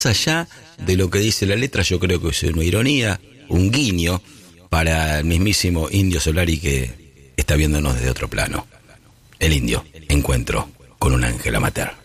allá de lo que dice la letra, yo creo que es una ironía, un guiño para el mismísimo Indio Solari, que está viéndonos desde otro plano. El Indio, encuentro con un ángel amateur.